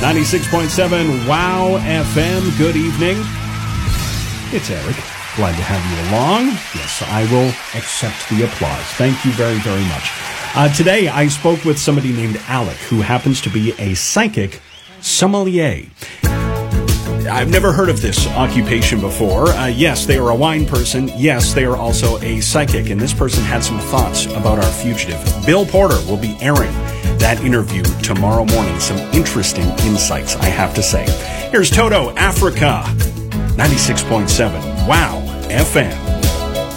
96.7 Wow FM. Good evening. It's Eric. Glad to have you along. Yes, I will accept the applause. Thank you very, very much. Today, I spoke with somebody named Alec, who happens to be a psychic sommelier. I've never heard of this occupation before. Yes, they are a wine person. Yes, they are also a psychic. And this person had some thoughts about our fugitive. Bill Porter will be airing that interview tomorrow morning. Some interesting insights, I have to say. Here's Toto, Africa, 96.7 Wow FM.